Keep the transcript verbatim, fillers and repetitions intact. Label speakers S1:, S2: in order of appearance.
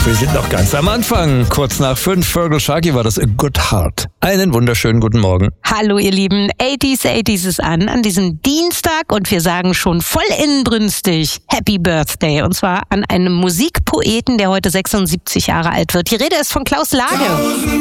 S1: Wir sind noch ganz am Anfang. Kurz nach fünf, Feargal Sharkey war das A Good Heart. Einen wunderschönen guten Morgen.
S2: Hallo ihr Lieben, achtziger, achtziger ist an, an diesem Dienstag und wir sagen schon voll inbrünstig Happy Birthday. Und zwar an einem Musikpoeten, der heute sechsundsiebzig Jahre alt wird. Die Rede ist von Klaus Lage.